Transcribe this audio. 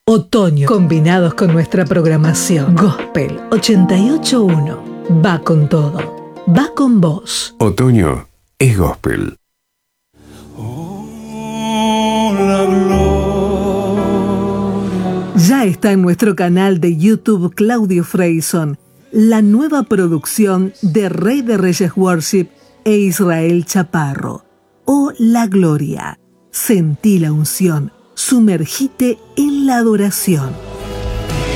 otoño, combinados con nuestra programación. Gospel 88.1. Va con todo. Va con vos. Otoño es gospel. Ya está en nuestro canal de YouTube Claudio Freyson, la nueva producción de Rey de Reyes Worship e Israel Chaparro. Oh, la gloria. Sentí la unción. Sumergite en la adoración.